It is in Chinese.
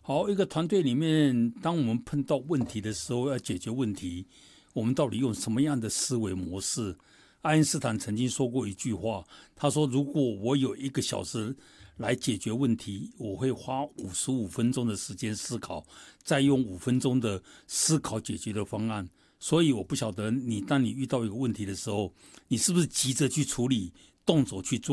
好，一个团队里面，当我们碰到问题的时候，要解决问题，我们到底用什么样的思维模式？爱因斯坦曾经说过一句话，他说：“如果我有1个小时来解决问题，我会花55分钟的时间思考，再用5分钟的思考解决的方案。”所以我不晓得当你遇到一个问题的时候，你是不是急着去处理，动手去做？